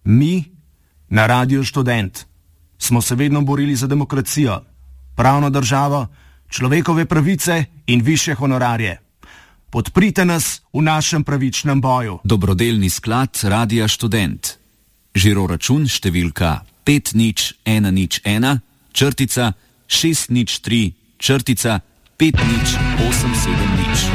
Mi, na Radiu Študent, smo se vedno borili za demokracijo, pravno državo, človekove pravice in višje honorarje. Podprite nas v našem pravičnem boju. Dobrodelni sklad Radia Študent. Žiro račun številka 50101 *603 *5087.